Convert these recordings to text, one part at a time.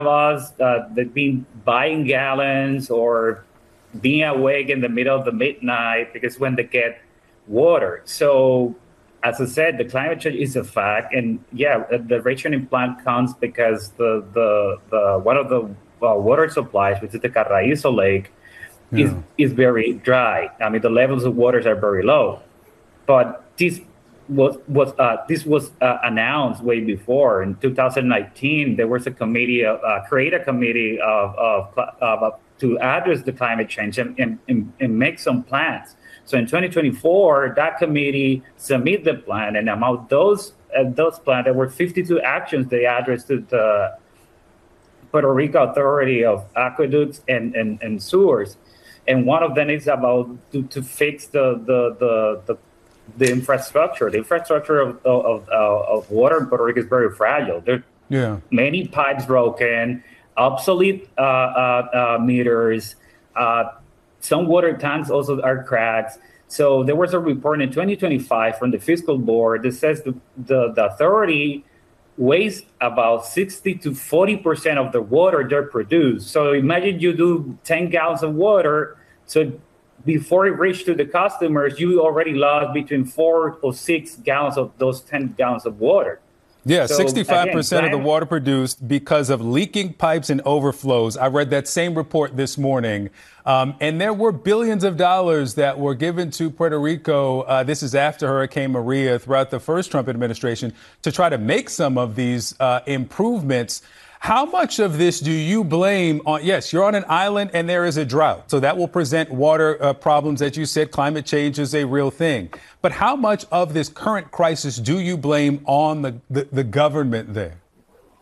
us that been buying gallons or being awake in the middle of the midnight because when they get water. So, as I said, the climate change is a fact, and yeah, the rationing plan comes because the one of the water supplies, which is the Carraízo Lake, is very dry. I mean, the levels of waters are very low, but this was announced way before. In 2019, there was a committee, create a committee to address the climate change and make some plans. So in 2024, that committee submitted the plan, and among those plans, there were 52 actions they addressed to the Puerto Rico Authority of Aqueducts and Sewers, and one of them is about to fix the infrastructure. The infrastructure of water in Puerto Rico is very fragile. There are many pipes broken, obsolete meters. Some water tanks also are cracked. So there was a report in 2025 from the fiscal board that says the authority wastes about 60 to 40% of the water they produce. So imagine you do 10 gallons of water. So before it reached to the customers, you already lost between 4 or 6 gallons of those 10 gallons of water. Yeah, so 65% of the water produced because of leaking pipes and overflows. I read that same report this morning. And there were billions of dollars that were given to Puerto Rico. This is after Hurricane Maria throughout the first Trump administration to try to make some of these improvements. How much of this do you blame on? Yes, you're on an island and there is a drought. So that will present water problems. As you said, climate change is a real thing. But how much of this current crisis do you blame on the government there?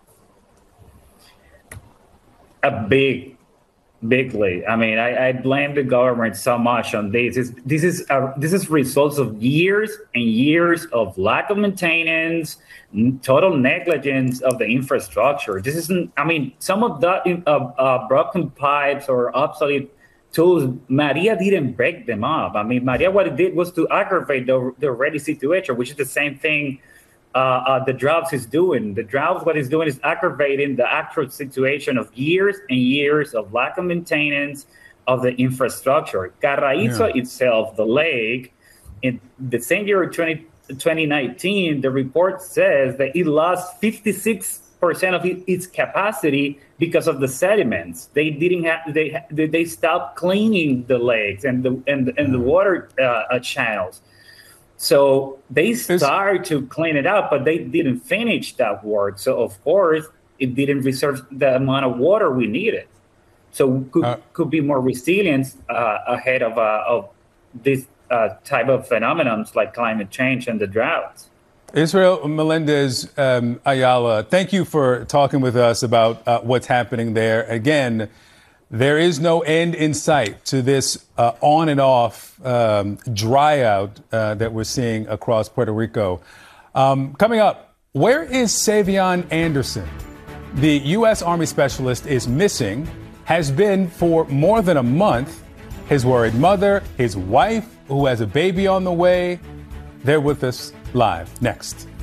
Bigly. I mean, I blame the government so much on this. This is results of years and years of lack of maintenance, total negligence of the infrastructure. This isn't. I mean, some of the broken pipes or obsolete tools, Maria didn't break them up. I mean, Maria, what it did was to aggravate the already situation, which is the same thing the drought is doing. The drought, what it's doing is aggravating the actual situation of years and years of lack of maintenance of the infrastructure. Carraízo itself, the lake, in the same year, 2019, the report says that it lost 56% of its capacity because of the sediments. They didn't have. They stopped cleaning the lakes and the water channels. So they started to clean it up, but they didn't finish that work. So of course, it didn't reserve the amount of water we needed. So could be more resilience ahead of this type of phenomenons like climate change and the droughts. Israel Melendez Ayala, thank you for talking with us about what's happening there. Again, there is no end in sight to this on and off dry out that we're seeing across Puerto Rico. Coming up, where is Savion Anderson? The U.S. Army specialist is missing, has been for more than a month. His worried mother, his wife, who has a baby on the way, they're with us live next.